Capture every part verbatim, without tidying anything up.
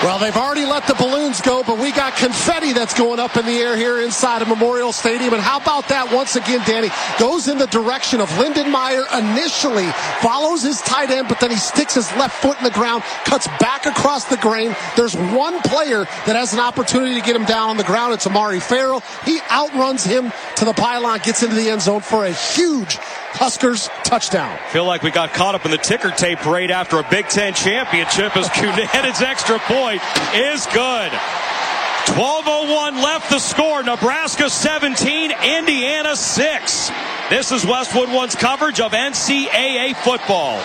Well, they've already let the balloons go, but we got confetti that's going up in the air here inside of Memorial Stadium. And how about that once again, Danny? Goes in the direction of Lindenmeyer initially, follows his tight end, but then he sticks his left foot in the ground, cuts back across the grain. There's one player that has an opportunity to get him down on the ground. It's Amari Farrell. He outruns him to the pylon, gets into the end zone for a huge Huskers touchdown. Feel like we got caught up in the ticker tape parade after a Big Ten championship as Cunet's extra point is good. twelve oh one left the score. Nebraska seventeen, Indiana six. This is Westwood One's coverage of N C double A football.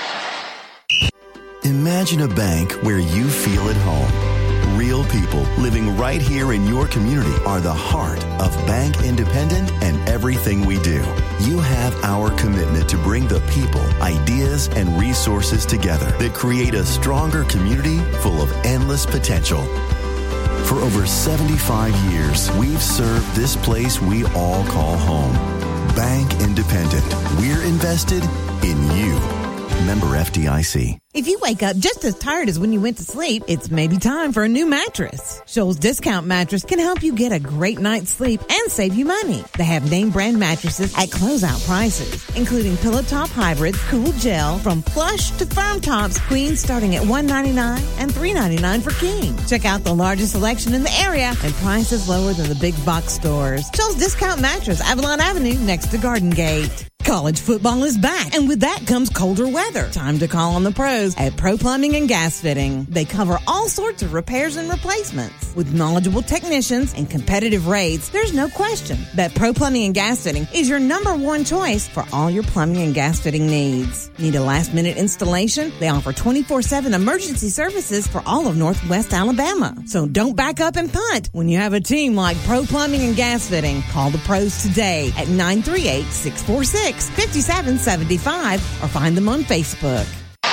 Imagine a bank where you feel at home. Real people living right here in your community are the heart of Bank Independent and everything we do. You have our commitment to bring the people, ideas, and resources together that create a stronger community full of endless potential. For over seventy-five years, we've served this place we all call home. Bank Independent. We're invested in you. Member F D I C. If you wake up just as tired as when you went to sleep, it's maybe time for a new mattress. Shoals Discount Mattress can help you get a great night's sleep and save you money. They have name brand mattresses at closeout prices, including Pillow Top Hybrid, Cool Gel, from plush to firm tops, queens starting at one hundred ninety-nine dollars and three hundred ninety-nine dollars for king. Check out the largest selection in the area and prices lower than the big box stores. Shoals Discount Mattress, Avalon Avenue, next to Garden Gate. College football is back, and with that comes colder weather. Time to call on the pros at Pro Plumbing and Gas Fitting. They cover all sorts of repairs and replacements. With knowledgeable technicians and competitive rates, there's no question that Pro Plumbing and Gas Fitting is your number one choice for all your plumbing and gas fitting needs. Need a last-minute installation? They offer twenty-four seven emergency services for all of Northwest Alabama. So don't back up and punt when you have a team like Pro Plumbing and Gas Fitting. Call the pros today at nine three eight, six four six, five seven seven five or find them on Facebook.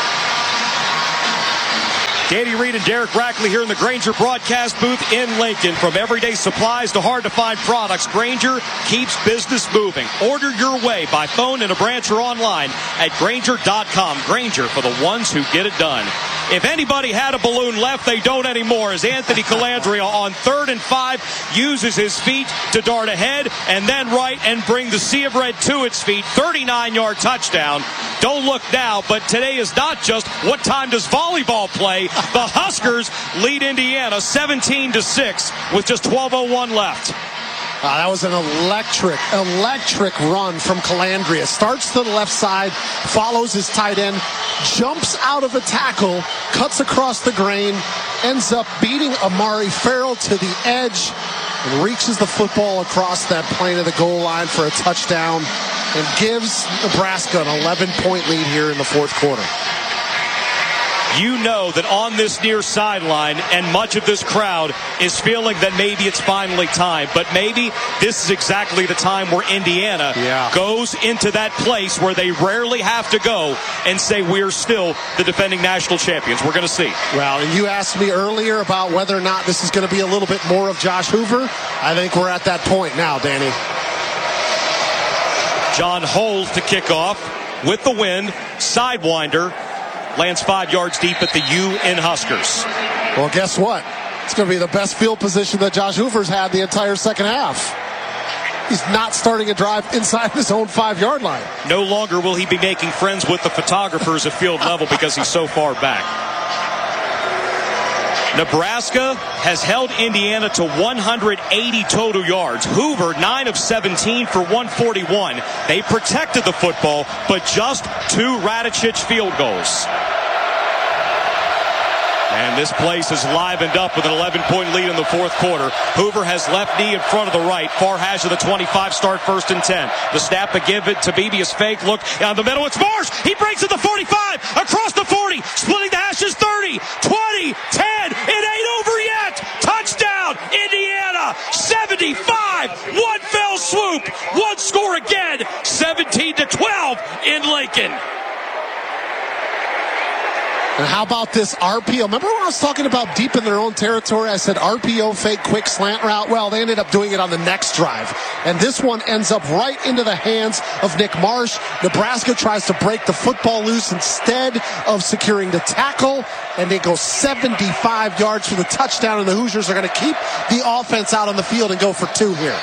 Danny Reed and Derek Rackley here in the Grainger broadcast booth in Lincoln. From everyday supplies to hard-to-find products, Grainger keeps business moving. Order your way by phone, in a branch, or online at Grainger dot com. Grainger, for the ones who get it done. If anybody had a balloon left, they don't anymore, as Anthony Calandria on third and five uses his feet to dart ahead and then right and bring the Sea of Red to its feet. thirty-nine-yard touchdown. Don't look now, but today is not just what time does volleyball play. The Huskers lead Indiana seventeen to six with just twelve oh one left. Uh, that was an electric, electric run from Calandria. Starts to the left side, follows his tight end, jumps out of a tackle, cuts across the grain, ends up beating Amari Farrell to the edge, and reaches the football across that plane of the goal line for a touchdown, and gives Nebraska an eleven-point lead here in the fourth quarter. You know that on this near sideline, and much of this crowd is feeling that maybe it's finally time, but maybe this is exactly the time where Indiana yeah. goes into that place where they rarely have to go and say we're still the defending national champions. We're going to see. Well, and you asked me earlier about whether or not this is going to be a little bit more of Josh Hoover. I think we're at that point now, Danny. John Holt to kick off with the wind, sidewinder. Lands five yards deep at the U in Huskers. Well, guess what? It's going to be the best field position that Josh Hoover's had the entire second half. He's not starting a drive inside his own five-yard line. No longer will he be making friends with the photographers at field level because he's so far back. Nebraska has held Indiana to one hundred eighty total yards. Hoover, nine of seventeen for one forty-one. They protected the football, but just two Radicic field goals. And this place is livened up with an eleven-point lead in the fourth quarter. Hoover has left knee in front of the right. Far hash of the twenty-five, start first and ten. The snap to give it to Beebe is fake. Look down the middle. It's Marsh. He breaks at the forty-five. Across the forty. Splitting the hashes. thirty, twenty, ten. It ain't over yet. Touchdown, Indiana. seventy-five. One fell swoop. One score again. seventeen to twelve in Lincoln. And how about this R P O? Remember when I was talking about deep in their own territory? I said R P O, fake quick slant route. Well, they ended up doing it on the next drive. And this one ends up right into the hands of Nick Marsh. Nebraska tries to break the football loose instead of securing the tackle. And they go seventy-five yards for the touchdown. And the Hoosiers are going to keep the offense out on the field and go for two here.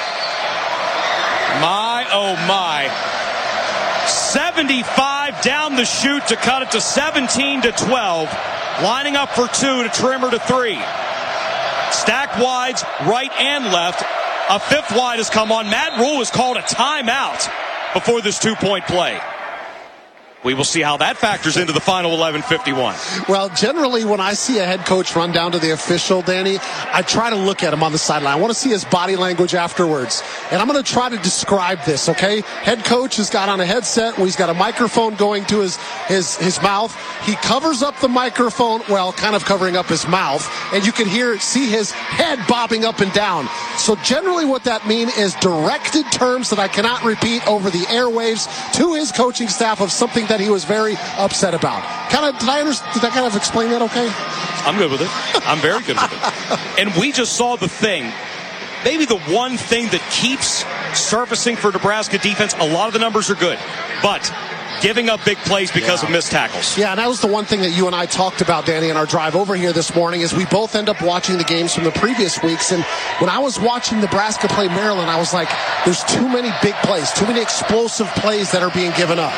My, oh my. seventy-five down the chute to cut it to seventeen to twelve. Lining up for two to Trimmer to three. Stacked wides, right and left. A fifth wide has come on. Matt Rhule has called a timeout before this two-point play. We will see how that factors into the final eleven fifty-one. Well, generally, when I see a head coach run down to the official, Danny, I try to look at him on the sideline. I want to see his body language afterwards. And I'm going to try to describe this, okay? Head coach has got on a headset. He's got a microphone going to his, his, his mouth. He covers up the microphone, well, kind of covering up his mouth. And you can hear, see his head bobbing up and down. So generally what that means is directed terms that I cannot repeat over the airwaves to his coaching staff of something that he was very upset about. Kind of, did I understand, did I kind of explain that okay? I'm good with it. I'm very good with it. And we just saw the thing. Maybe the one thing that keeps surfacing for Nebraska defense, a lot of the numbers are good, but giving up big plays because yeah. of missed tackles. Yeah, and that was the one thing that you and I talked about, Danny, in our drive over here this morning, is we both end up watching the games from the previous weeks. And when I was watching Nebraska play Maryland, I was like, there's too many big plays, too many explosive plays that are being given up.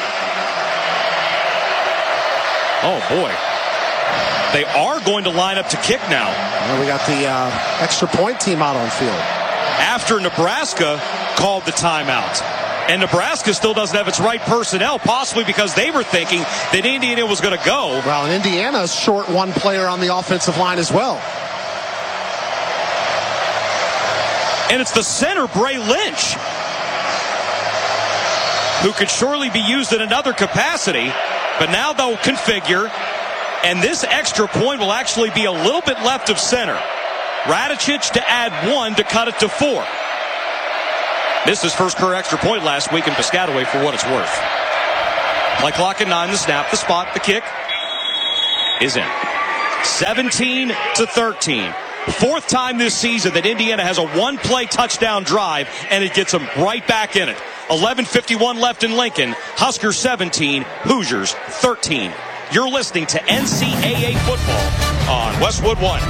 Oh, boy. They are going to line up to kick now. Well, we got the uh, extra point team out on field. After Nebraska called the timeout. And Nebraska still doesn't have its right personnel, possibly because they were thinking that Indiana was going to go. Well, and Indiana's short one player on the offensive line as well. And it's the center, Bray Lynch, who could surely be used in another capacity. But now they'll configure, and this extra point will actually be a little bit left of center. Radicic to add one to cut it to four. Missed his first career extra point last week in Piscataway for what it's worth. Play clock at nine, the snap, the spot, the kick is in. seventeen to thirteen. Fourth time this season that Indiana has a one-play touchdown drive, and it gets them right back in it. eleven fifty-one left in Lincoln. Huskers seventeen, Hoosiers thirteen. You're listening to N C double A football on Westwood One.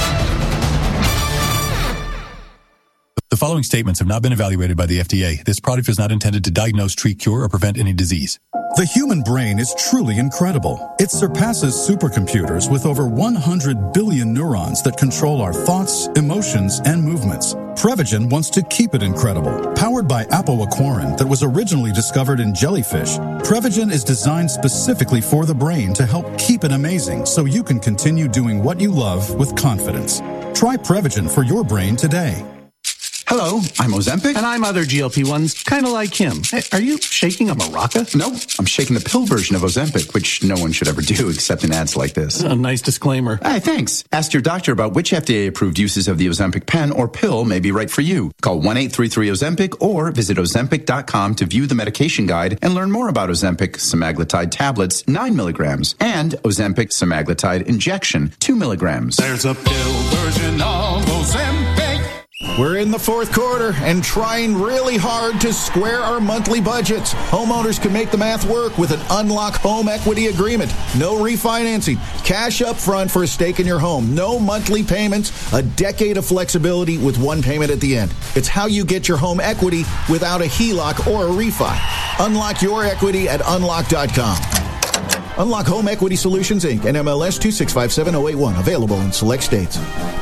The following statements have not been evaluated by the F D A. This product is not intended to diagnose, treat, cure, or prevent any disease. The human brain is truly incredible. It surpasses supercomputers with over one hundred billion neurons that control our thoughts, emotions, and movements. Prevagen wants to keep it incredible. Powered by apoaquarin that was originally discovered in jellyfish, Prevagen is designed specifically for the brain to help keep it amazing so you can continue doing what you love with confidence. Try Prevagen for your brain today. Hello, I'm Ozempic. And I'm other G L P ones, kind of like him. Hey, are you shaking a maraca? No, I'm shaking the pill version of Ozempic, which no one should ever do except in ads like this. A nice disclaimer. Hey, thanks. Ask your doctor about which F D A-approved uses of the Ozempic pen or pill may be right for you. Call one eight three three Ozempic or visit Ozempic dot com to view the medication guide and learn more about Ozempic semaglutide tablets, nine milligrams, and Ozempic semaglutide injection, two milligrams. There's a pill version of Ozempic. We're in the fourth quarter and trying really hard to square our monthly budgets. Homeowners can make the math work with an Unlock Home Equity Agreement. No refinancing. Cash up front for a stake in your home. No monthly payments. A decade of flexibility with one payment at the end. It's how you get your home equity without a H E L O C or a refi. Unlock your equity at unlock dot com. Unlock Home Equity Solutions, Incorporated. N M L S two six five seven zero eight one. Available in select states.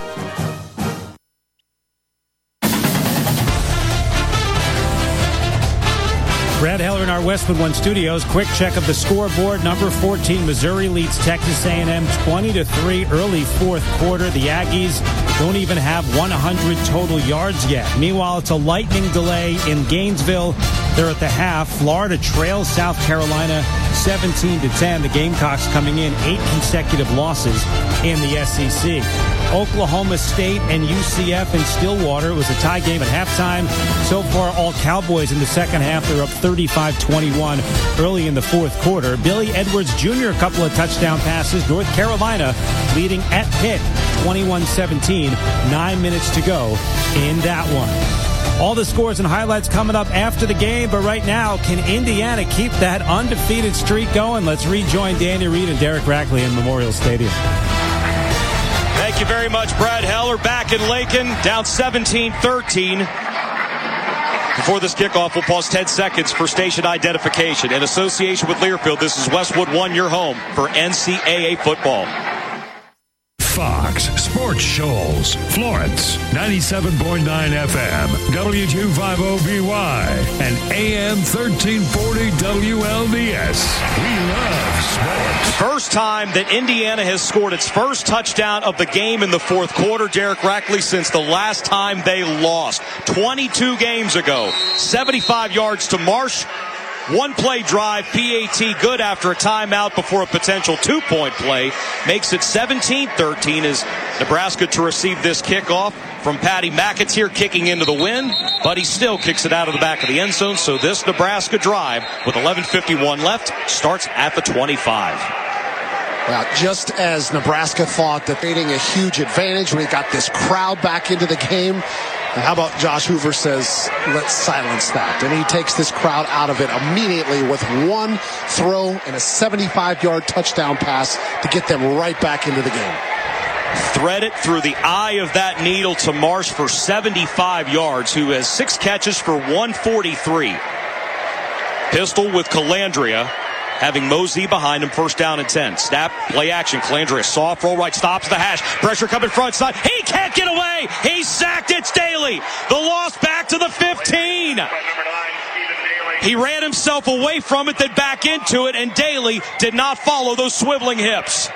Brad Heller in our Westwood One studios. Quick check of the scoreboard. Number fourteen, Missouri leads Texas A and M twenty to three early fourth quarter. The Aggies don't even have one hundred total yards yet. Meanwhile, it's a lightning delay in Gainesville. They're at the half. Florida trails South Carolina seventeen to ten. The Gamecocks coming in eight consecutive losses in the S E C. Oklahoma State and U C F in Stillwater. It was a tie game at halftime. So far, all Cowboys in the second half. They're up thirty-five twenty-one early in the fourth quarter. Billy Edwards Junior, a couple of touchdown passes. North Carolina leading at Pitt twenty-one seventeen. Nine minutes to go in that one. All the scores and highlights coming up after the game, but right now, can Indiana keep that undefeated streak going? Let's rejoin Danny Reed and Derek Rackley in Memorial Stadium. Thank you very much, Brad Heller. Back in Lincoln, down seventeen thirteen. Before this kickoff, we'll pause ten seconds for station identification. In association with Learfield, this is Westwood One, your home for N C double A football. Fox Sports Shoals, Florence, ninety-seven point nine F M, W two fifty B Y, and A M thirteen forty W L D S. We love sports. First time that Indiana has scored its first touchdown of the game in the fourth quarter, Derek Rackley, since the last time they lost. twenty-two games ago. seventy-five yards to Marsh. One play drive, P A T good after a timeout before a potential two-point play. Makes it seventeen thirteen as Nebraska to receive this kickoff from Patty McAteer, kicking into the wind, but he still kicks it out of the back of the end zone. So this Nebraska drive with eleven fifty-one left starts at the twenty-five. Well, just as Nebraska thought that creating a huge advantage when he got this crowd back into the game. And how about Josh Hoover says, let's silence that. And he takes this crowd out of it immediately with one throw and a seventy-five yard touchdown pass to get them right back into the game. Thread it through the eye of that needle to Marsh for seventy-five yards, who has six catches for one forty-three. Pistol with Calandria, having Mosey behind him, first down and ten. Snap, play action. Calandria, soft roll right, stops the hash. Pressure coming front side. He can't get away. He's sacked. It's Daly. The loss back to the fifteen. He ran himself away from it, then back into it, and Daly did not follow those swiveling hips.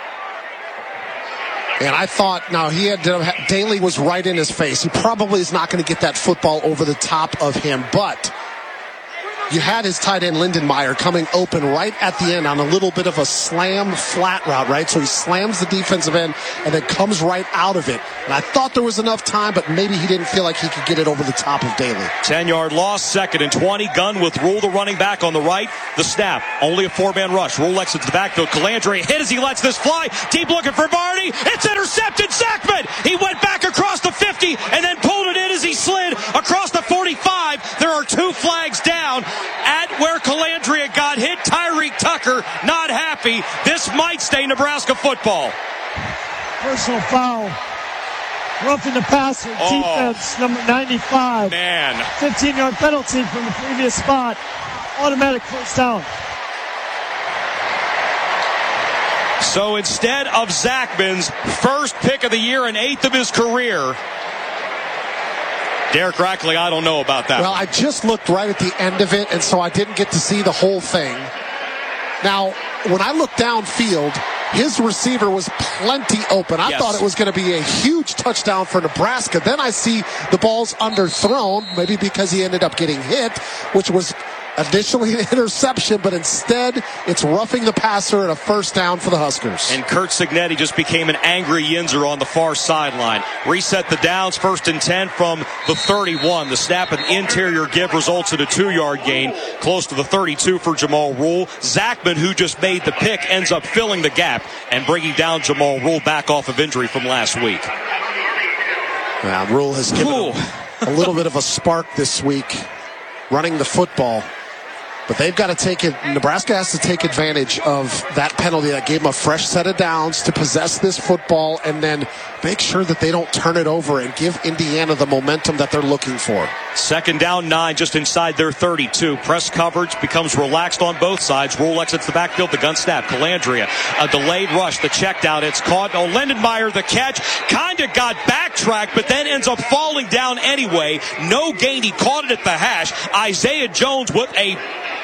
And I thought, now he had to, Daly was right in his face. He probably is not going to get that football over the top of him, but you had his tight end Lindenmeyer coming open right at the end on a little bit of a slam flat route, right? So he slams the defensive end and then comes right out of it. And I thought there was enough time, but maybe he didn't feel like he could get it over the top of Daly. ten yard loss, second and twenty. Gunn with Rule, the running back on the right. The snap, only a four-man rush. Rule exits the backfield. Calandria hit as he lets this fly. Deep looking for Barney. It's intercepted. Zachman. He went back across the fifty and then pulled it in as he slid across the forty-five. There are two flags down at where Calandria got hit. Tyreek Tucker not happy. This might stay Nebraska football. Personal foul. Roughing the passer. Oh, defense, number ninety-five. Man. fifteen yard penalty from the previous spot. Automatic first down. So instead of Zachman's first pick of the year and eighth of his career, Derek Rackley, I don't know about that. Well, I just looked right at the end of it, and so I didn't get to see the whole thing. Now, when I looked downfield, his receiver was plenty open. I yes. thought it was going to be a huge touchdown for Nebraska. Then I see the ball's underthrown, maybe because he ended up getting hit, which was initially an interception, but instead it's roughing the passer and a first down for the Huskers. And Kurt Signetti just became an angry Yinzer on the far sideline. Reset the downs, first and ten from the thirty-one. The snap and interior give results in a two yard gain, close to the thirty-two for Jamal Rule. Zachman, who just made the pick, ends up filling the gap and bringing down Jamal Rule back off of injury from last week. Now, Rule has given a little bit of a spark this week running the football. But they've got to take it. Nebraska has to take advantage of that penalty that gave them a fresh set of downs to possess this football and then make sure that they don't turn it over and give Indiana the momentum that they're looking for. Second down, nine, just inside their thirty-two. Press coverage becomes relaxed on both sides. Rule exits the backfield. The gun snap. Calandria, a delayed rush. The check down. It's caught. Oh, Lindenmeyer, the catch. Kind of got backtracked, but then ends up falling down anyway. No gain. He caught it at the hash. Isaiah Jones with a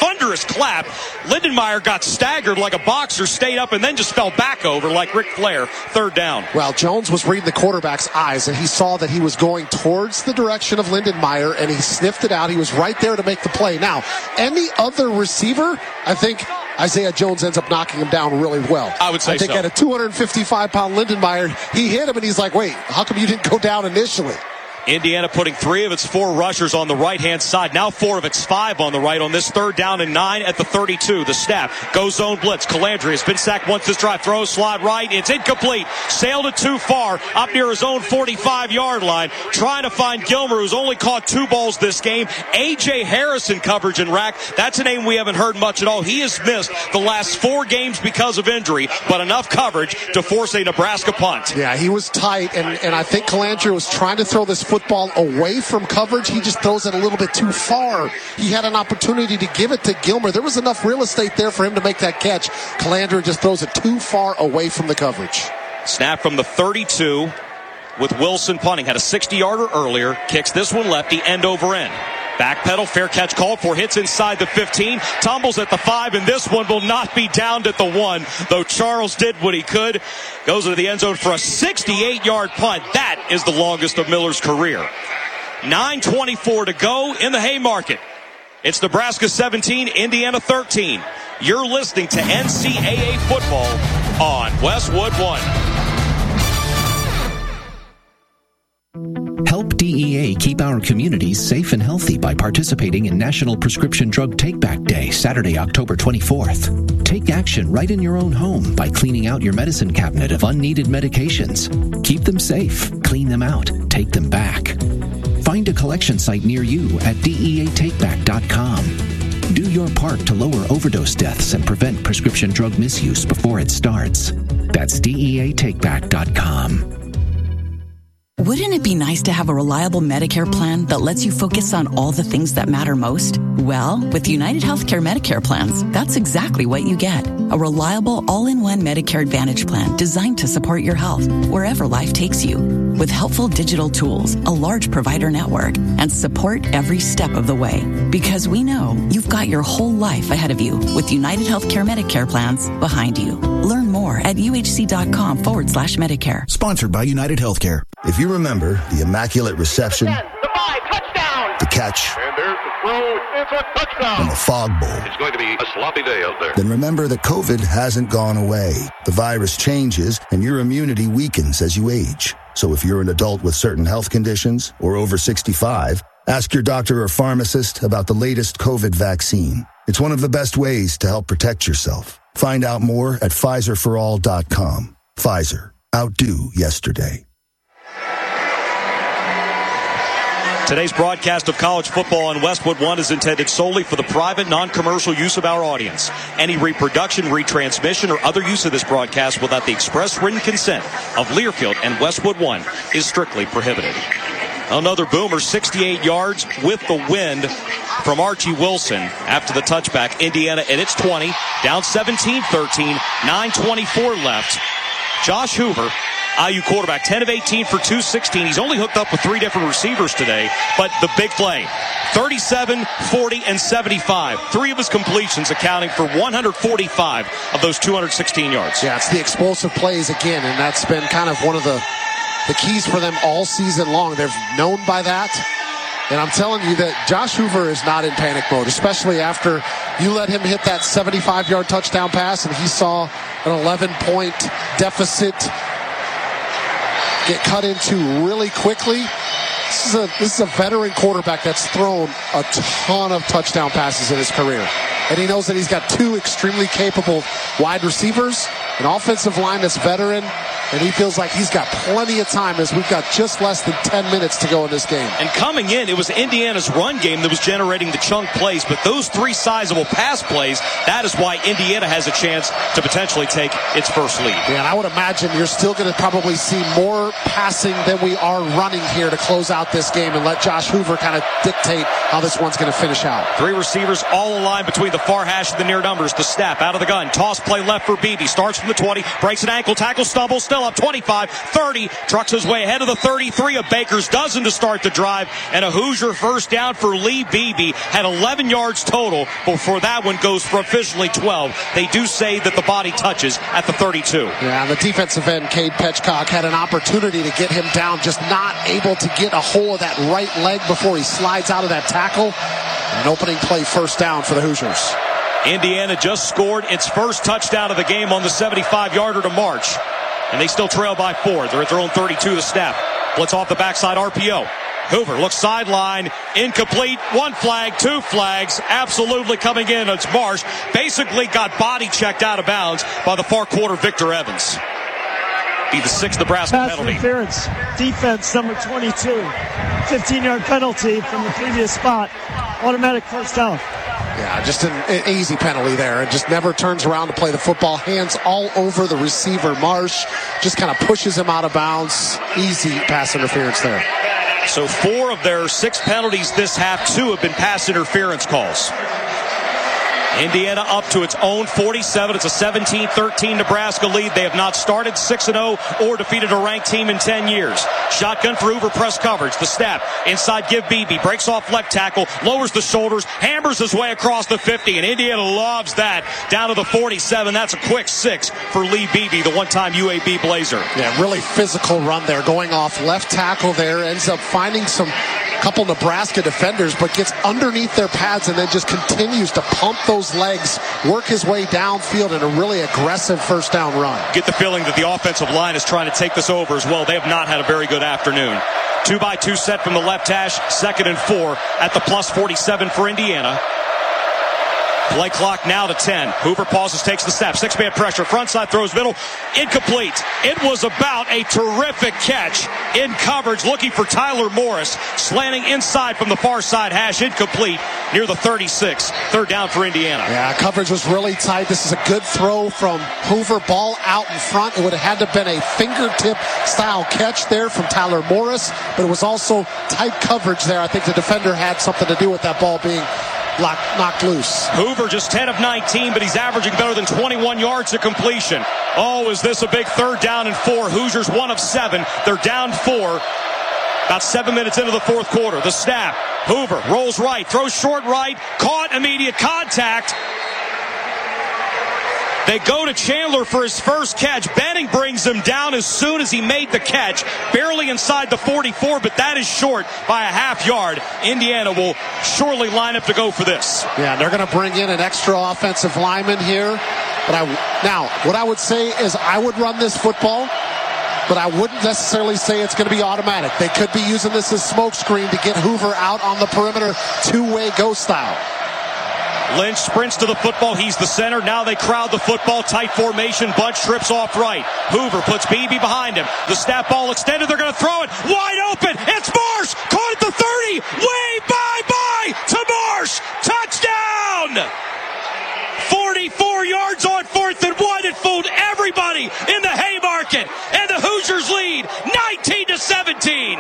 thunderous clap. Lindenmeyer got staggered like a boxer, stayed up, and then just fell back over like Ric Flair. Third down. Well, Jones was reading the quarterback's eyes, and he saw that he was going towards the direction of Lindenmeyer, and he sniffed it out. He was right there to make the play. Now, any other receiver, I think Isaiah Jones ends up knocking him down really well. I would say so. I think so. at a two hundred fifty-five pound Lindenmeyer, he hit him, and he's like, wait, how come you didn't go down initially? Indiana putting three of its four rushers on the right-hand side. Now four of its five on the right on this third down and nine at the thirty-two. The snap goes zone blitz. Calandria has been sacked once this drive. Throws slot right. It's incomplete. Sailed it too far up near his own forty-five-yard line. Trying to find Gilmer, who's only caught two balls this game. A J. Harrison coverage in rack. That's a name we haven't heard much at all. He has missed the last four games because of injury, but enough coverage to force a Nebraska punt. Yeah, he was tight, and, and I think Calandria was trying to throw this football away from coverage. He just throws it a little bit too far. He had an opportunity to give it to Gilmer. There was enough real estate there for him to make that catch. Calandria just throws it too far away from the coverage. Snap from the thirty-two with Wilson punting. Had a sixty-yarder earlier. Kicks this one lefty, end over end. Backpedal, fair catch called for, hits inside the fifteen, tumbles at the five, and this one will not be downed at the one, though Charles did what he could. Goes into the end zone for a sixty-eight-yard punt. That is the longest of Miller's career. nine twenty-four to go in the Haymarket. It's Nebraska seventeen, Indiana thirteen. You're listening to N C double A football on Westwood One. Help D E A keep our communities safe and healthy by participating in National Prescription Drug Take-Back Day, Saturday, October twenty-fourth. Take action right in your own home by cleaning out your medicine cabinet of unneeded medications. Keep them safe, clean them out, take them back. Find a collection site near you at D E A take back dot com. Do your part to lower overdose deaths and prevent prescription drug misuse before it starts. That's D E A take back dot com. Wouldn't it be nice to have a reliable Medicare plan that lets you focus on all the things that matter most? Well, with United Healthcare Medicare plans, that's exactly what you get. A reliable all-in-one Medicare Advantage plan designed to support your health wherever life takes you. With helpful digital tools, a large provider network, and support every step of the way. Because we know you've got your whole life ahead of you with United Healthcare Medicare plans behind you. Learn more at uhc.com forward slash Medicare. Sponsored by United Healthcare. If you remember the immaculate reception, the five, touchdown, the catch, and there's the throw, it's a touchdown, and the fog bowl, it's going to be a sloppy day out there. Then remember that COVID hasn't gone away. The virus changes and your immunity weakens as you age. So if you're an adult with certain health conditions or over sixty-five, ask your doctor or pharmacist about the latest COVID vaccine. It's one of the best ways to help protect yourself. Find out more at Pfizer for all dot com. Pfizer. Outdo yesterday. Today's broadcast of college football on Westwood One is intended solely for the private, non-commercial use of our audience. Any reproduction, retransmission, or other use of this broadcast without the express written consent of Learfield and Westwood One is strictly prohibited. Another boomer, sixty-eight yards with the wind from Archie Wilson after the touchback. Indiana at its twenty, down seventeen thirteen, nine twenty-four left. Josh Hoover, I U quarterback, ten of eighteen for two sixteen. He's only hooked up with three different receivers today, but the big play, thirty-seven, forty, and seventy-five. Three of his completions accounting for one hundred forty-five of those two hundred sixteen yards. Yeah, it's the explosive plays again, and that's been kind of one of the, the keys for them all season long. They're known by that. And I'm telling you that Josh Hoover is not in panic mode, especially after you let him hit that seventy-five-yard touchdown pass, and he saw an eleven-point deficit get cut into really quickly. This is a this is a veteran quarterback that's thrown a ton of touchdown passes in his career. And he knows that he's got two extremely capable wide receivers, an offensive line that's veteran, and he feels like he's got plenty of time as we've got just less than ten minutes to go in this game. And coming in, it was Indiana's run game that was generating the chunk plays, but those three sizable pass plays, that is why Indiana has a chance to potentially take its first lead. Yeah, and I would imagine you're still going to probably see more passing than we are running here to close out this game and let Josh Hoover kind of dictate how this one's going to finish out. Three receivers all aligned between the far hash and the near numbers. The snap out of the gun. Toss play left for Beebe. Starts from the twenty. Breaks an ankle. Tackle. Stumble. Still still up twenty-five, thirty, trucks his way ahead of the thirty-three, a Baker's dozen to start the drive, and a Hoosier first down for Lee Beebe. Had eleven yards total before that one goes for officially twelve. They do say that the body touches at the thirty-two. Yeah, the defensive end, Cade Petchcock, had an opportunity to get him down, just not able to get a hold of that right leg before he slides out of that tackle. An opening play first down for the Hoosiers. Indiana just scored its first touchdown of the game on the seventy-five-yarder to March. And they still trail by four. They're at their own thirty-two to snap. Blitz off the backside, R P O. Hoover looks sideline, incomplete, one flag, two flags, absolutely coming in. It's Marsh. Basically got body checked out of bounds by the far quarter, Victor Evans. Be the sixth Nebraska Pass penalty. Interference, defense number twenty-two. fifteen-yard penalty from the previous spot. Automatic first down. Yeah, just an, an easy penalty there. It just never turns around to play the football. Hands all over the receiver, Marsh. Just kind of pushes him out of bounds. Easy pass interference there. So four of their six penalties this half, two have been pass interference calls. Indiana up to its own forty-seven. It's a seventeen thirteen Nebraska lead. They have not started six and oh or defeated a ranked team in ten years. Shotgun for Hoover, press coverage. The snap. Inside, give Beebe. Breaks off left tackle. Lowers the shoulders. Hammers his way across the fifty. And Indiana loves that. Down to the forty-seven. That's a quick six for Lee Beebe, the one-time U A B Blazer. Yeah, really physical run there. Going off left tackle there. Ends up finding some couple Nebraska defenders, but gets underneath their pads and then just continues to pump those legs, work his way downfield in a really aggressive first down run. Get the feeling that the offensive line is trying to take this over as well. They have not had a very good afternoon. Two by two set from the left hash, second and four at the plus forty-seven for Indiana. Play clock now to ten. Hoover pauses, takes the snap. Six-man pressure. Front side throws middle. Incomplete. It was about a terrific catch in coverage, looking for Tyler Morris. Slanting inside from the far side hash. Incomplete near the thirty-six. Third down for Indiana. Yeah, coverage was really tight. This is a good throw from Hoover. Ball out in front. It would have had to have been a fingertip-style catch there from Tyler Morris, but it was also tight coverage there. I think the defender had something to do with that ball being Locked, knocked loose. Hoover just ten of nineteen, but he's averaging better than twenty-one yards to completion. Oh, is this a big third down and four? Hoosiers one of seven. They're down four. About seven minutes into the fourth quarter. The snap. Hoover rolls right, throws short right, caught, immediate contact. They go to Chandler for his first catch. Benning brings him down as soon as he made the catch. Barely inside the forty-four, but that is short by a half yard. Indiana will surely line up to go for this. Yeah, they're going to bring in an extra offensive lineman here. But I, now, what I would say is I would run this football, but I wouldn't necessarily say it's going to be automatic. They could be using this as smokescreen to get Hoover out on the perimeter, two-way go style. Lynch sprints to the football. He's the center. Now they crowd the football. Tight formation. Bunch trips off right. Hoover puts Beebe behind him. The snap ball extended. They're going to throw it. Wide open. It's Marsh. Caught at the thirty. Way bye-bye to Marsh. Touchdown. forty-four yards on fourth and one. It fooled everybody in the Haymarket. And the Hoosiers lead nineteen to seventeen.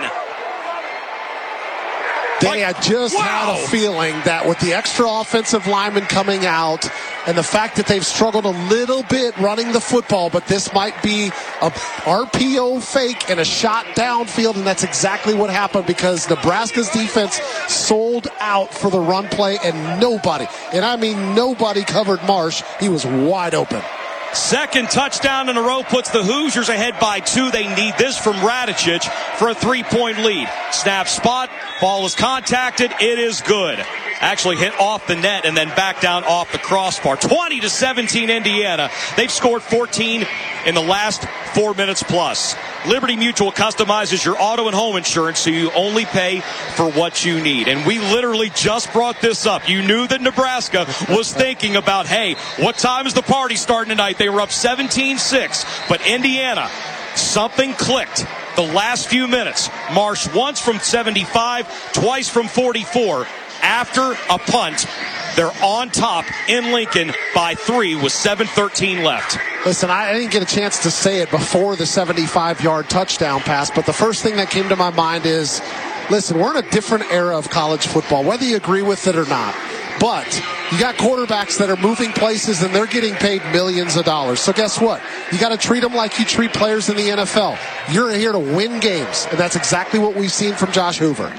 Danny, I just wow. had a feeling that with the extra offensive lineman coming out and the fact that they've struggled a little bit running the football, but this might be a R P O fake and a shot downfield, and that's exactly what happened because Nebraska's defense sold out for the run play, and nobody, and I mean nobody covered Marsh. He was wide open. Second touchdown in a row puts the Hoosiers ahead by two. They need this from Radicic for a three-point lead. Snap spot. Ball is contacted. It is good. Actually hit off the net and then back down off the crossbar. twenty to seventeen Indiana. They've scored fourteen in the last four minutes plus. Liberty Mutual customizes your auto and home insurance so you only pay for what you need. And we literally just brought this up. You knew that Nebraska was thinking about, hey, what time is the party starting tonight? They were up seventeen six. But Indiana, something clicked the last few minutes. Marsh once from seventy-five, twice from forty-four. After a punt, they're on top in Lincoln by three with seven thirteen left. Listen, I didn't get a chance to say it before the seventy-five-yard touchdown pass, but the first thing that came to my mind is, listen, we're in a different era of college football, whether you agree with it or not. But you got quarterbacks that are moving places and they're getting paid millions of dollars. So guess what? You got to treat them like you treat players in the N F L. You're here to win games, and that's exactly what we've seen from Josh Hoover.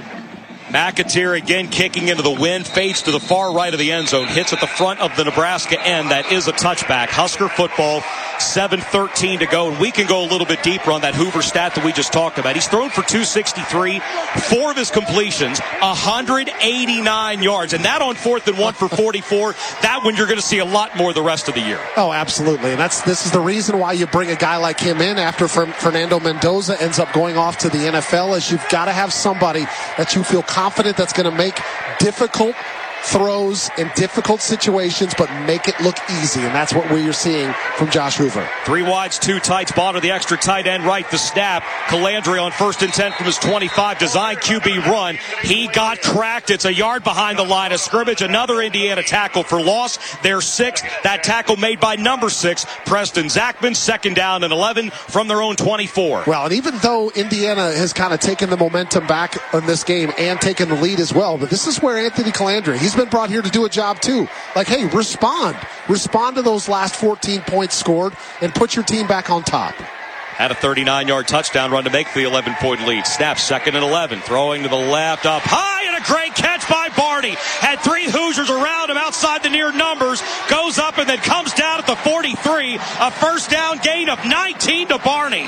McAteer again kicking into the wind, fades to the far right of the end zone, hits at the front of the Nebraska end. That is a touchback. Husker football, seven thirteen to go, and we can go a little bit deeper on that Hoover stat that we just talked about. He's thrown for two sixty-three, four of his completions, one hundred eighty-nine yards, and that on fourth and one for forty-four. That one you're going to see a lot more the rest of the year. Oh, absolutely, and that's this is the reason why you bring a guy like him in after Fernando Mendoza ends up going off to the N F L, is you've got to have somebody that you feel confident confident that's going to make difficult throws in difficult situations, but make it look easy, and that's what we're seeing from Josh Hoover. Three wides, two tights, bottom of the extra tight end right, the snap. Calandria on first and ten from his twenty-five, design Q B run. He got cracked. It's a yard behind the line of scrimmage. Another Indiana tackle for loss. Their sixth. That tackle made by number six, Preston Zachman. Second down and eleven from their own twenty-four. Well, and even though Indiana has kind of taken the momentum back in this game and taken the lead as well, but this is where Anthony Calandria, he's been brought here to do a job too. Like, hey, respond. Respond to those last fourteen points scored and put your team back on top. Had a thirty-nine-yard touchdown run to make the eleven-point lead. Snap, second and eleven. Throwing to the left, up high, and a great catch by Barney. Had three Hoosiers around him outside the near numbers. Goes up and then comes down at the forty-three. A first down gain of nineteen to Barney.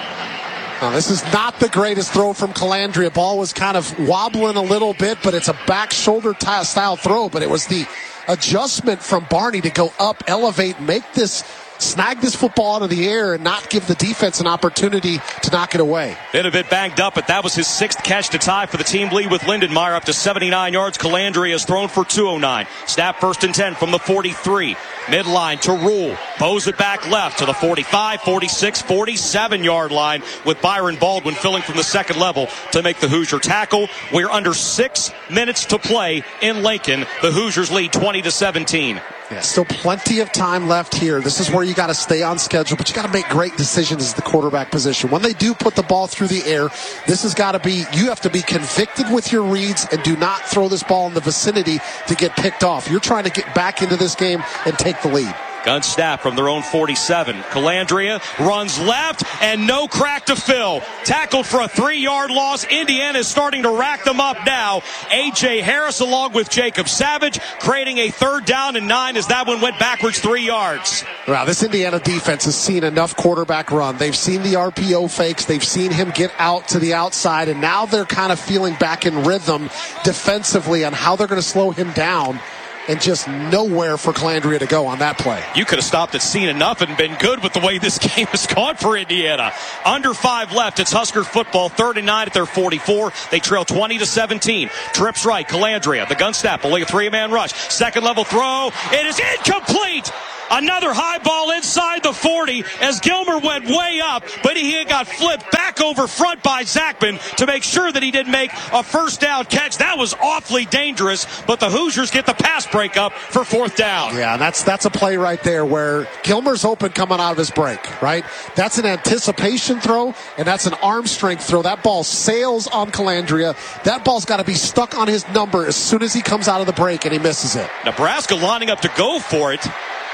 Now, this is not the greatest throw from Calandria. Ball was kind of wobbling a little bit, but it's a back shoulder style throw. But it was the adjustment from Barney to go up, elevate, make this, snag this football out of the air and not give the defense an opportunity to knock it away. Been a bit banged up, but that was his sixth catch to tie for the team lead with Lindenmeyer, up to seventy-nine yards. Calandria has thrown for two oh nine. Snap, first and ten from the forty-three. Midline to Rule. Bows it back left to the forty-five, forty-six, forty-seven yard line with Byron Baldwin filling from the second level to make the Hoosier tackle. We're under six minutes to play in Lincoln. The Hoosiers lead twenty to seventeen. Yeah, still plenty of time left here. This is where you got to stay on schedule, but you got to make great decisions as the quarterback position. When they do put the ball through the air, this has got to be, you have to be convicted with your reads and do not throw this ball in the vicinity to get picked off. You're trying to get back into this game and take the lead. Gun snap from their own forty-seven. Calandria runs left and no crack to fill. Tackled for a three-yard loss. Indiana is starting to rack them up now. A J. Harris along with Jacob Savage creating a third down and nine as that one went backwards three yards. Wow, this Indiana defense has seen enough quarterback run. They've seen the R P O fakes. They've seen him get out to the outside, and now they're kind of feeling back in rhythm defensively on how they're going to slow him down. And just nowhere for Calandria to go on that play. You could have stopped at seen enough and been good with the way this game has gone for Indiana. Under five left. It's Husker football. Third and nine at their forty-four. They trail twenty to seventeen. Trips right. Calandria. The gun snap. Only a three-man rush. Second level throw. It is incomplete. Another high ball inside the forty as Gilmer went way up, but he got flipped back over front by Zachman to make sure that he didn't make a first down catch. That was awfully dangerous, but the Hoosiers get the pass breakup for fourth down. Yeah, that's that's a play right there where Gilmer's open coming out of his break, right? That's an anticipation throw, and that's an arm strength throw. That ball sails on Calandria. That ball's got to be stuck on his number as soon as he comes out of the break, and he misses it. Nebraska lining up to go for it.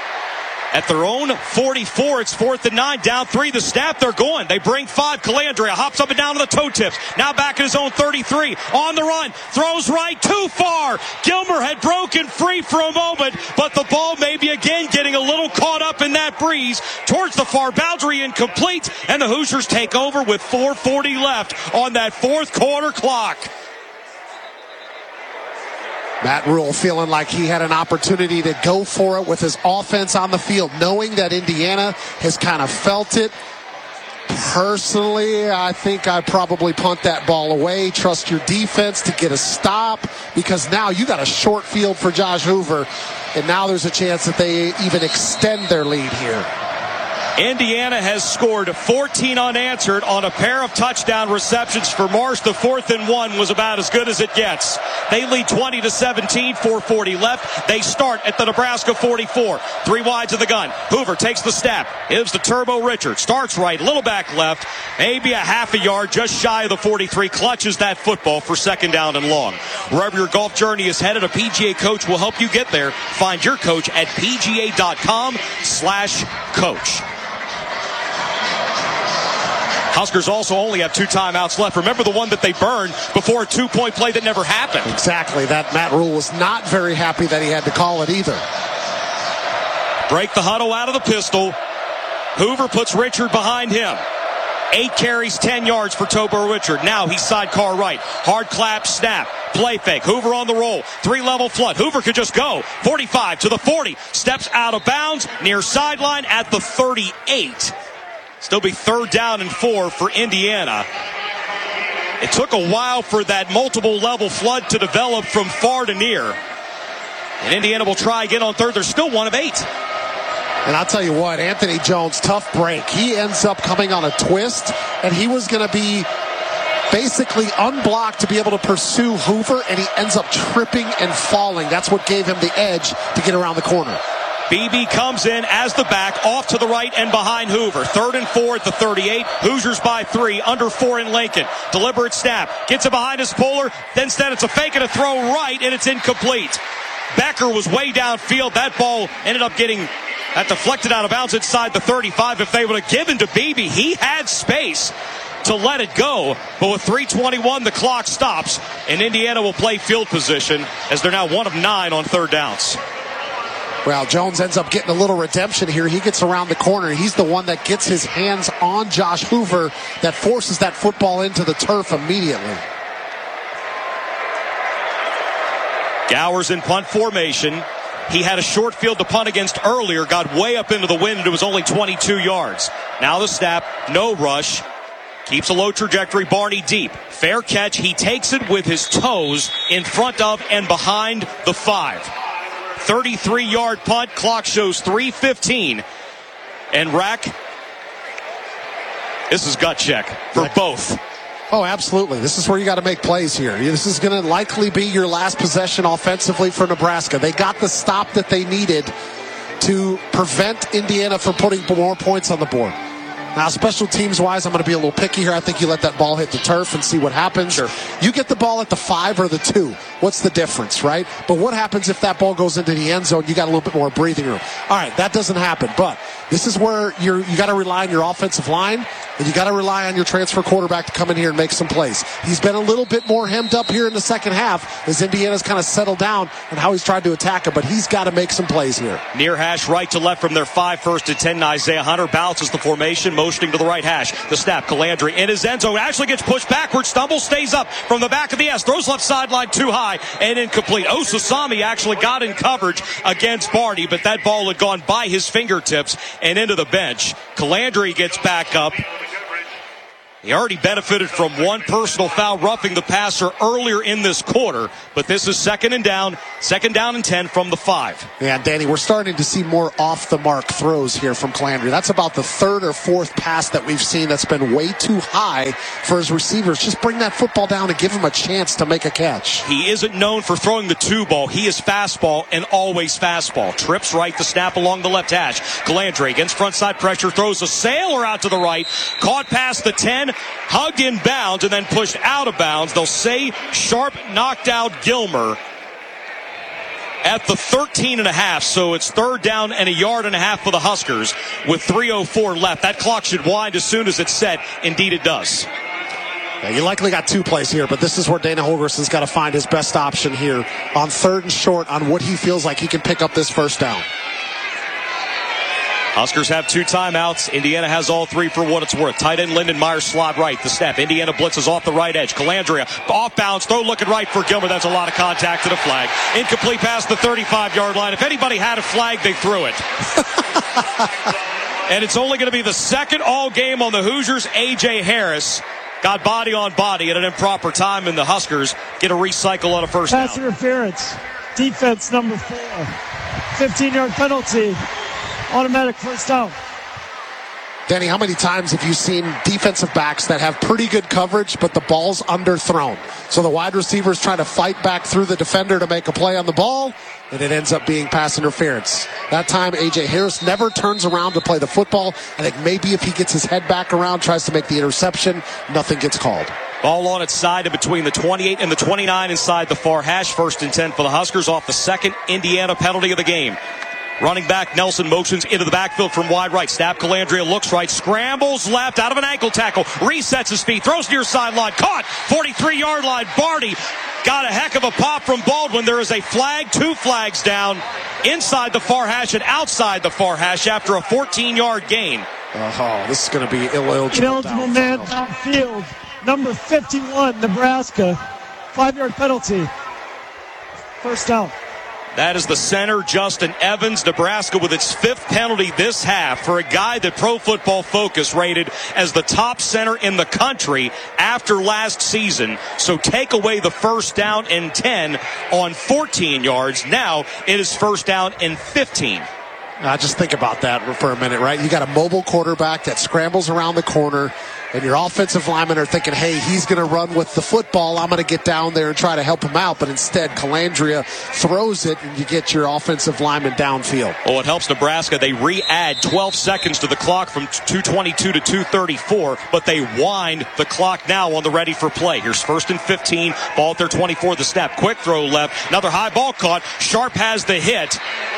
At their own forty-four, it's fourth and nine, down three. The snap, they're going. They bring five. Calandria hops up and down to the toe tips. Now back in his own thirty-three. On the run. Throws right, too far. Gilmer had broken free for a moment, but the ball maybe again getting a little caught up in that breeze. Towards the far boundary, incomplete. And the Hoosiers take over with four forty left on that fourth quarter clock. Matt Rule feeling like he had an opportunity to go for it with his offense on the field, knowing that Indiana has kind of felt it. Personally, I think I probably punt that ball away. Trust your defense to get a stop, because now you got a short field for Josh Hoover, and now there's a chance that they even extend their lead here. Indiana has scored fourteen unanswered on a pair of touchdown receptions for Marsh. The fourth and one was about as good as it gets. They lead twenty to seventeen, four forty left. They start at the Nebraska forty-four. Three wides of the gun. Hoover takes the snap. Gives the Turbo Richard. Starts right, little back left. Maybe a half a yard, just shy of the forty-three. Clutches that football for second down and long. Wherever your golf journey is headed, a P G A coach will help you get there. Find your coach at pga.com slash coach. Huskers also only have two timeouts left. Remember the one that they burned before a two-point play that never happened. Exactly. That Matt Rule was not very happy that he had to call it either. Break the huddle out of the pistol. Hoover puts Richard behind him. Eight carries, ten yards for Turbo Richard. Now he's sidecar right. Hard clap, snap. Play fake. Hoover on the roll. Three-level flood. Hoover could just go. forty-five to the forty. Steps out of bounds. Near sideline at the thirty-eight. Still be third down and four for Indiana. It took a while for that multiple level flood to develop from far to near. And Indiana will try again on third. They're still one of eight. And I'll tell you what, Anthony Jones, tough break. He ends up coming on a twist, and he was going to be basically unblocked to be able to pursue Hoover, and he ends up tripping and falling. That's what gave him the edge to get around the corner. Beebe comes in as the back, off to the right and behind Hoover. Third and four at the thirty-eight. Hoosiers by three, under four in Lincoln. Deliberate snap. Gets it behind his puller. Then instead it's a fake and a throw right, and it's incomplete. Becker was way downfield. That ball ended up getting that deflected out of bounds inside the thirty-five. If they would have given to Beebe, he had space to let it go. But with three twenty-one, the clock stops, and Indiana will play field position as they're now one of nine on third downs. Well, Jones ends up getting a little redemption here. He gets around the corner. He's the one that gets his hands on Josh Hoover that forces that football into the turf immediately. Gowers in punt formation. He had a short field to punt against earlier, got way up into the wind, and it was only twenty-two yards. Now the snap, no rush. Keeps a low trajectory, Barney deep. Fair catch, he takes it with his toes in front of and behind the five. thirty-three yard punt, clock shows three fifteen. And Rack, this is gut check for both. Oh, absolutely. This is where you got to make plays here. This is going to likely be your last possession offensively for Nebraska. They got the stop that they needed to prevent Indiana from putting more points on the board. Now, special teams-wise, I'm going to be a little picky here. I think you let that ball hit the turf and see what happens. Sure. You get the ball at the five or the two. What's the difference, right? But what happens if that ball goes into the end zone? You got a little bit more breathing room. All right, that doesn't happen. But this is where you're, you got to rely on your offensive line, and you got to rely on your transfer quarterback to come in here and make some plays. He's been a little bit more hemmed up here in the second half as Indiana's kind of settled down and how he's tried to attack him, but he's got to make some plays here. Near hash, right to left from their five, first to ten. Isaiah Hunter balances the formation, motioning to the right hash. The snap, Calandri in his end zone. Actually gets pushed backwards, stumbles, stays up from the back of the S. Throws left sideline too high and incomplete. Osasami actually got in coverage against Barney, but that ball had gone by his fingertips and into the bench. Calandri gets back up. He already benefited from one personal foul roughing the passer earlier in this quarter, but this is second and down, second down and ten from the five. Yeah, Danny, we're starting to see more off-the-mark throws here from Calandri. That's about the third or fourth pass that we've seen that's been way too high for his receivers. Just bring that football down and give him a chance to make a catch. He isn't known for throwing the two ball. He is fastball and always fastball. Trips right, the snap along the left hash. Calandri against frontside pressure, throws a sailor out to the right, caught past the ten, hugged in bounds and then pushed out of bounds. They'll say Sharp knocked out Gilmer at the thirteen and a half, so it's third down and a yard and a half for the Huskers with three oh four left. That clock should wind as soon as it's set. Indeed it does. Yeah, you likely got two plays here, but this is where Dana Holgerson's got to find his best option here on third and short on what he feels like he can pick up this first down. Huskers have two timeouts. Indiana has all three for what it's worth. Tight end Lyndon Myers slot right. The snap. Indiana blitzes off the right edge. Calandria off bounds. Throw looking right for Gilmer. That's a lot of contact to the flag. Incomplete pass the thirty-five yard line. If anybody had a flag, they threw it. And it's only going to be the second all game on the Hoosiers. A J Harris got body on body at an improper time, and the Huskers get a recycle on a first pass down. Interference. Defense number four. fifteen yard penalty. Automatic first down. Danny, how many times have you seen defensive backs that have pretty good coverage, but the ball's underthrown? So the wide receiver's trying to fight back through the defender to make a play on the ball, and it ends up being pass interference. That time, A J. Harris never turns around to play the football. I think maybe if he gets his head back around, tries to make the interception, nothing gets called. Ball on its side in between the twenty-eight and the twenty-nine inside the far hash. First and ten for the Huskers off the second Indiana penalty of the game. Running back Nelson motions into the backfield from wide right. Snap, Calandria looks right, scrambles left out of an ankle tackle, resets his feet, throws near sideline, caught, forty-three-yard line. Barney got a heck of a pop from Baldwin. There is a flag, two flags down inside the far hash and outside the far hash after a fourteen-yard gain. Oh, this is going to be illegible. Ineligible man downfield. Number fifty-one, Nebraska. Five-yard penalty. First down. That is the center, Justin Evans. Nebraska with its fifth penalty this half for a guy that Pro Football Focus rated as the top center in the country after last season. So take away the first down and ten on fourteen yards. Now it is first down and fifteen. Now just think about that for a minute, right? You got a mobile quarterback that scrambles around the corner, and your offensive linemen are thinking, hey, he's going to run with the football. I'm going to get down there and try to help him out. But instead, Calandria throws it, and you get your offensive lineman downfield. Oh, it helps Nebraska. They re-add twelve seconds to the clock from two twenty-two to two thirty-four, but they wind the clock now on the ready for play. Here's first and fifteen. Ball at their twenty-four. The snap. Quick throw left. Another high ball caught. Sharp has the hit.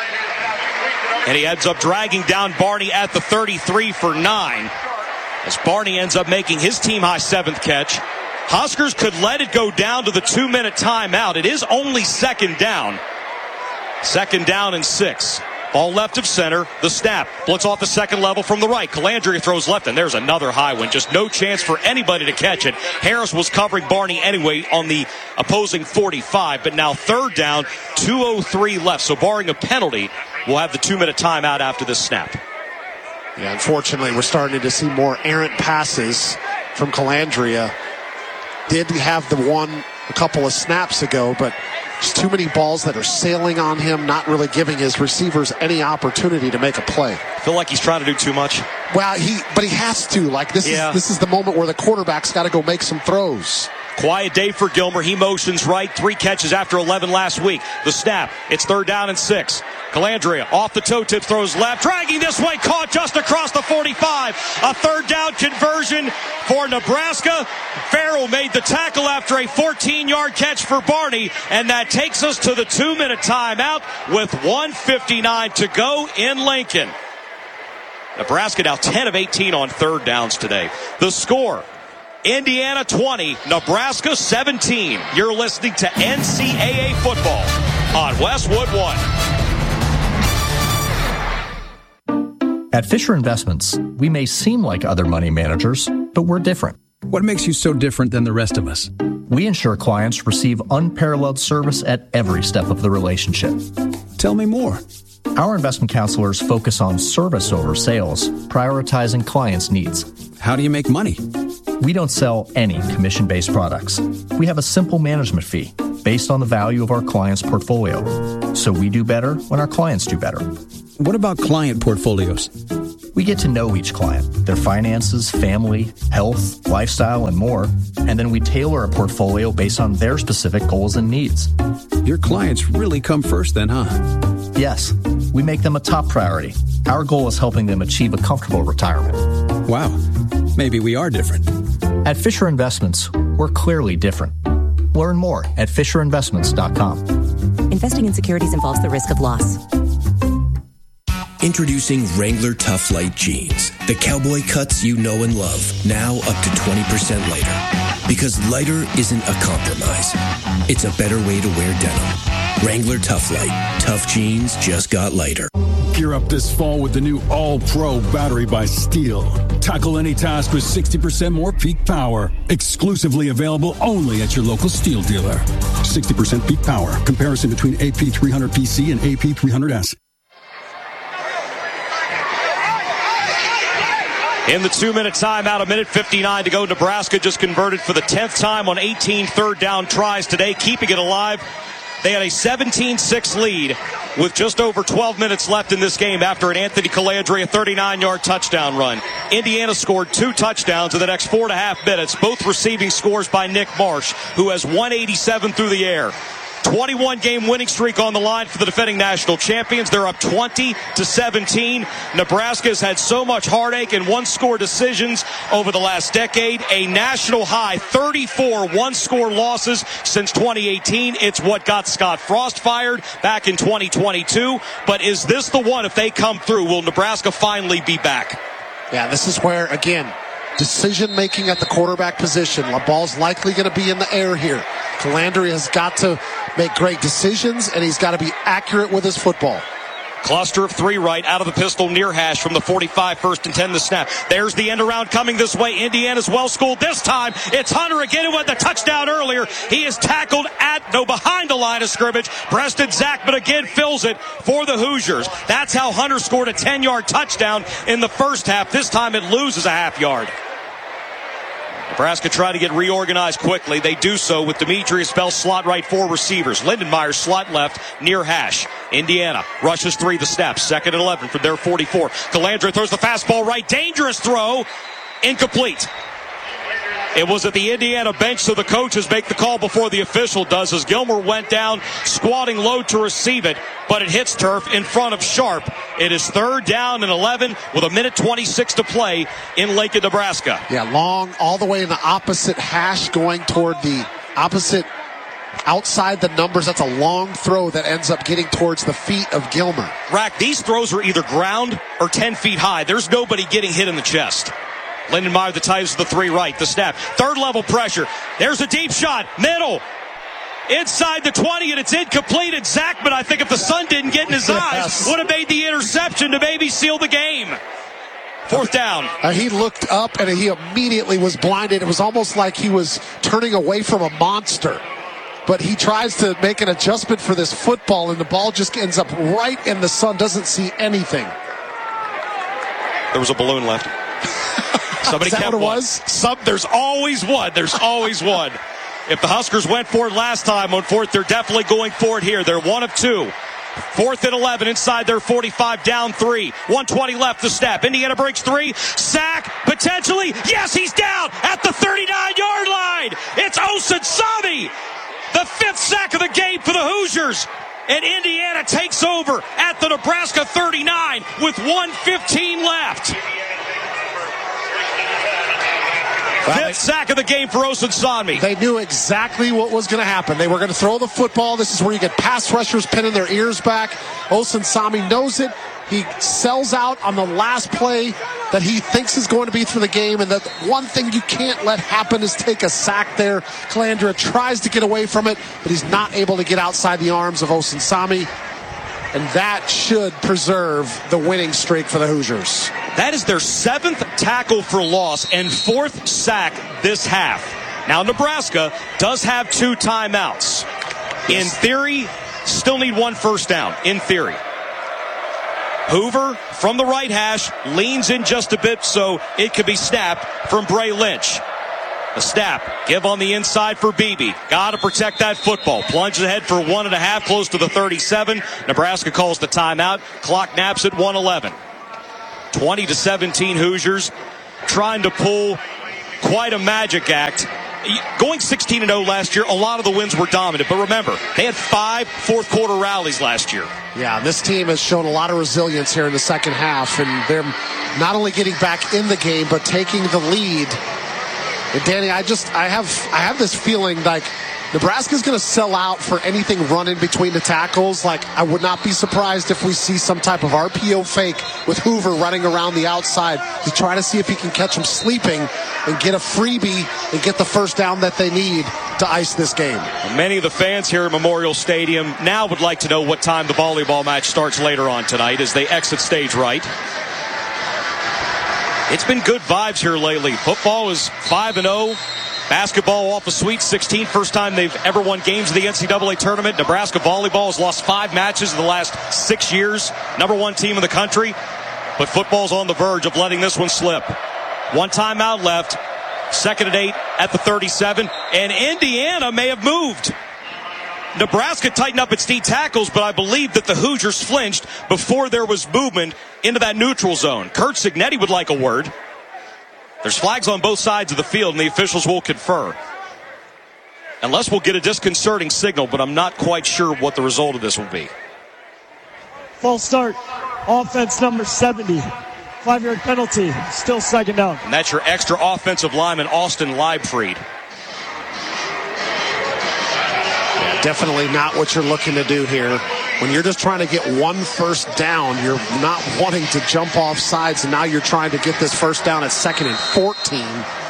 And he ends up dragging down Barney at the thirty-three for nine. As Barney ends up making his team-high seventh catch. Huskers could let it go down to the two-minute timeout. It is only second down. Second down and six. Ball left of center. The snap. Blitz off the second level from the right. Calandria throws left, and there's another high one. Just no chance for anybody to catch it. Harris was covering Barney anyway on the opposing forty-five, but now third down, two oh three left. So barring a penalty, we'll have the two-minute timeout after this snap. Yeah, unfortunately, we're starting to see more errant passes from Calandria. Did have the one a couple of snaps ago, but just too many balls that are sailing on him, not really giving his receivers any opportunity to make a play. I feel like he's trying to do too much. Well, he but he has to. Like this yeah. is this is the moment where the quarterback's got to go make some throws. Quiet day for Gilmer. He motions right. Three catches after eleven last week. The snap. It's third down and six. Calandria off the toe tip, throws left. Dragging this way. Caught just across the forty-five. A third down conversion for Nebraska. Farrell made the tackle after a fourteen-yard catch for Barney. And that takes us to the two-minute timeout with one fifty-nine to go in Lincoln. Nebraska now ten of eighteen on third downs today. The score, Indiana twenty, Nebraska seventeen. You're listening to N C double A football on Westwood One. At Fisher Investments, we may seem like other money managers, but we're different. What makes you so different than the rest of us? We ensure clients receive unparalleled service at every step of the relationship. Tell me more. Our investment counselors focus on service over sales, prioritizing clients' needs. How do you make money? We don't sell any commission-based products. We have a simple management fee based on the value of our client's portfolio. So we do better when our clients do better. What about client portfolios? We get to know each client, their finances, family, health, lifestyle, and more, and then we tailor a portfolio based on their specific goals and needs. Your clients really come first then, huh? Yes, we make them a top priority. Our goal is helping them achieve a comfortable retirement. Wow, maybe we are different. At Fisher Investments, we're clearly different. Learn more at fisher investments dot com. Investing in securities involves the risk of loss. Introducing Wrangler Tough Light Jeans. The cowboy cuts you know and love, now up to twenty percent lighter. Because lighter isn't a compromise. It's a better way to wear denim. Wrangler Tough Light. Tough jeans just got lighter. Gear up this fall with the new All-Pro battery by Steel. Tackle any task with sixty percent more peak power. Exclusively available only at your local Steel dealer. sixty percent peak power. Comparison between A P three hundred P C and A P three hundred S. In the two-minute timeout, a minute fifty-nine to go. Nebraska just converted for the tenth time on eighteen third down tries today, keeping it alive They had a seventeen six lead with just over twelve minutes left in this game after an Anthony Calandria thirty-nine-yard touchdown run. Indiana scored two touchdowns in the next four and a half minutes, both receiving scores by Nick Marsh, who has one eighty-seven through the air. twenty-one game winning streak on the line for the defending national champions. They're up twenty to seventeen. Nebraska has had so much heartache and one-score decisions over the last decade. A national high thirty-four one-score losses since twenty eighteen. It's what got Scott Frost fired back in twenty twenty-two. But is this the one? If they come through, will Nebraska finally be back? Yeah, this is where, again, decision-making at the quarterback position. The ball's likely going to be in the air here. Calandria has got to make great decisions, and he's got to be accurate with his football. Cluster of three right out of the pistol near hash from the forty-five, first and ten the snap. There's the end around coming this way. Indiana's well schooled this time. It's Hunter again who had the touchdown earlier. He is tackled at, no, behind the line of scrimmage. Preston Zachman again fills it for the Hoosiers. That's how Hunter scored a ten-yard touchdown in the first half. This time it loses a half yard. Nebraska trying to get reorganized quickly. They do so with Demetrius Bell slot right, four receivers. Lindenmeyer slot left near hash. Indiana rushes three the snap. Second and eleven from their forty-four. Calandria throws the fastball right. Dangerous throw. Incomplete. It was at the Indiana bench, so the coaches make the call before the official does, as Gilmer went down, squatting low to receive it, but it hits turf in front of Sharp. It is third down and eleven with a minute twenty-six to play in Lincoln, Nebraska. Yeah, long all the way in the opposite hash, going toward the opposite outside the numbers. That's a long throw that ends up getting towards the feet of Gilmer. Rack, these throws are either ground or ten feet high. There's nobody getting hit in the chest. Lindenmeyer, the ties the three right, the snap. Third level pressure. There's a deep shot. Middle. Inside the twenty, and it's incomplete. And Zachman, I think if the sun didn't get in his yes. eyes, would have made the interception to maybe seal the game. Fourth down. Uh, he looked up, and he immediately was blinded. It was almost like he was turning away from a monster. But he tries to make an adjustment for this football, and the ball just ends up right in the sun. Doesn't see anything. There was a balloon left. Somebody Is that kept what it one. was? Some, there's always one. There's always one. If the Huskers went for it last time on fourth, they're definitely going for it here. They're one of two. Fourth and eleven inside their forty-five, down three. one twenty left the snap. Indiana breaks three. Sack, potentially. Yes, he's down at the thirty-nine-yard line. It's Osunsami. The fifth sack of the game for the Hoosiers. And Indiana takes over at the Nebraska thirty-nine with one fifteen left. Fifth sack of the game for Osunsami. They knew exactly what was going to happen. They were going to throw the football. This is where you get pass rushers pinning their ears back. Osunsami knows it. He sells out on the last play that he thinks is going to be for the game. And the one thing you can't let happen is take a sack there. Calandria tries to get away from it, but he's not able to get outside the arms of Osunsami. And that should preserve the winning streak for the Hoosiers. That is their seventh tackle for loss and fourth sack this half. Now, Nebraska does have two timeouts. In theory, still need one first down. In theory. Hoover from the right hash leans in just a bit so it could be snapped from Bray Lynch. The snap, give on the inside for Beebe. Got to protect that football. Plunges ahead for one and a half, close to the thirty-seven. Nebraska calls the timeout. Clock naps at one eleven. twenty to seventeen Hoosiers trying to pull quite a magic act. Going sixteen and oh last year, a lot of the wins were dominant. But remember, they had five fourth quarter rallies last year. Yeah, this team has shown a lot of resilience here in the second half. And they're not only getting back in the game, but taking the lead. And Danny, I just, I have, I have this feeling like Nebraska's going to sell out for anything running between the tackles. Like, I would not be surprised if we see some type of R P O fake with Hoover running around the outside to try to see if he can catch him sleeping and get a freebie and get the first down that they need to ice this game. Many of the fans here at Memorial Stadium now would like to know what time the volleyball match starts later on tonight as they exit stage right. It's been good vibes here lately. Football is five and oh. Basketball off a Sweet sixteen. First time they've ever won games in the N C double A tournament. Nebraska volleyball has lost five matches in the last six years. Number one team in the country. But football's on the verge of letting this one slip. One timeout left. Second and eight at the thirty-seven. And Indiana may have moved. Nebraska tightened up its D tackles, but I believe that the Hoosiers flinched before there was movement into that neutral zone. Curt Cignetti would like a word. There's flags on both sides of the field, and the officials will confer. Unless we'll get a disconcerting signal, but I'm not quite sure what the result of this will be. False start. Offense number seventy. Five-yard penalty. Still second down. And that's your extra offensive lineman, Austin Leibfried. Yeah, definitely not what you're looking to do here. When you're just trying to get one first down, you're not wanting to jump off sides, and now you're trying to get this first down at second and fourteen.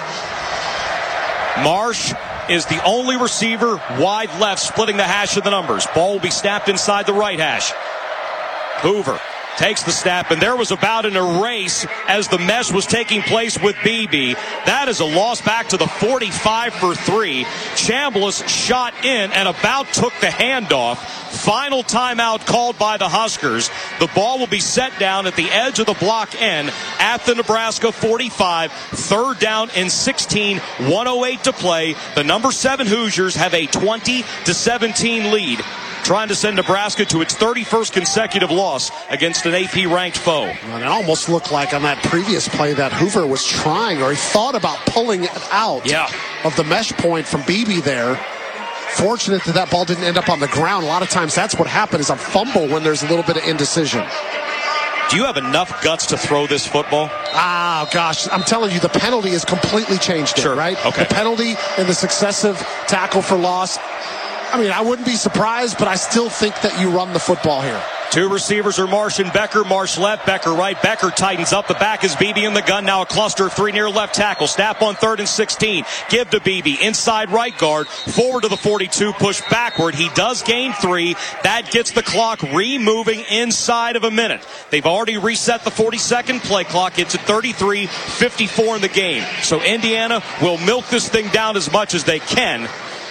Marsh is the only receiver wide left, splitting the hash of the numbers. Ball will be snapped inside the right hash. Hoover takes the snap, and there was about an erase as the mesh was taking place with Beebe. That is a loss back to the forty-five for three. Chambliss shot in and about took the handoff. Final timeout called by the Huskers. The ball will be set down at the edge of the block end at the Nebraska forty-five. Third down and sixteen, one oh eight to play. The number seven Hoosiers have a twenty to seventeen lead, trying to send Nebraska to its thirty-first consecutive loss against an A P-ranked foe. And it almost looked like on that previous play that Hoover was trying, or he thought about pulling it out yeah. of the mesh point from Beebe there. Fortunate that that ball didn't end up on the ground. A lot of times that's what happens, is a fumble when there's a little bit of indecision. Do you have enough guts to throw this football? Ah, gosh, I'm telling you, the penalty has completely changed it, sure. right? Okay. The penalty and the successive tackle for loss. I mean, I wouldn't be surprised, but I still think that you run the football here. Two receivers are Marsh and Becker. Marsh left, Becker right. Becker tightens up. The back is Beebe in the gun. Now a cluster of three near left tackle. Snap on third and sixteen. Give to Beebe. Inside right guard. Forward to the forty-two. Push backward. He does gain three. That gets the clock re-moving inside of a minute. They've already reset the forty-second play clock. It's at thirty-three fifty-four in the game. So Indiana will milk this thing down as much as they can.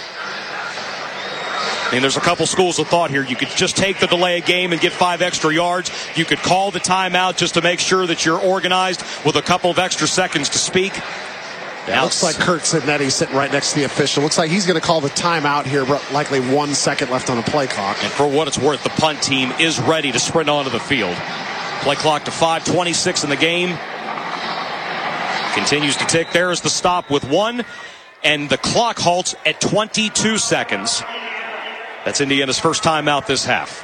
I mean, there's a couple schools of thought here. You could just take the delay of game and get five extra yards. You could call the timeout just to make sure that you're organized with a couple of extra seconds to speak. Yeah, it looks like Curt Cignetti sitting right next to the official. Looks like he's going to call the timeout here, but likely one second left on the play clock. And for what it's worth, the punt team is ready to sprint onto the field. Play clock to five twenty-six in the game. Continues to tick. There is the stop with one, and the clock halts at twenty-two seconds. That's Indiana's first time out this half.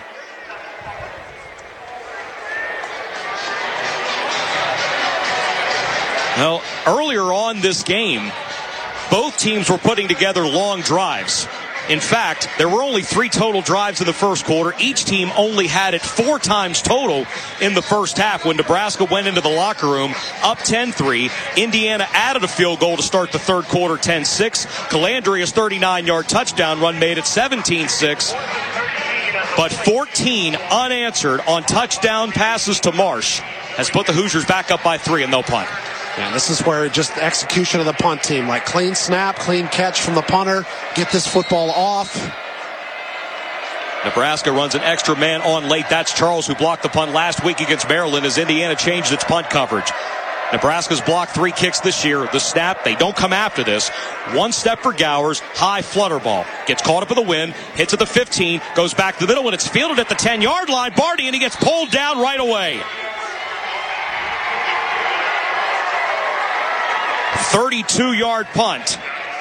Well, earlier on this game, both teams were putting together long drives. In fact, there were only three total drives in the first quarter. Each team only had it four times total in the first half when Nebraska went into the locker room up ten three. Indiana added a field goal to start the third quarter, ten six. Calandria's thirty-nine-yard touchdown run made it seventeen six. But fourteen unanswered on touchdown passes to Marsh has put the Hoosiers back up by three, and they'll punt. And this is where just the execution of the punt team, like clean snap, clean catch from the punter, get this football off. Nebraska runs an extra man on late. That's Charles, who blocked the punt last week against Maryland as Indiana changed its punt coverage. Nebraska's blocked three kicks this year. The snap, they don't come after this. One step for Gowers, high flutter ball. Gets caught up in the wind, hits at the fifteen, goes back to the middle, and it's fielded at the ten-yard line. Barty, and he gets pulled down right away. thirty-two-yard punt.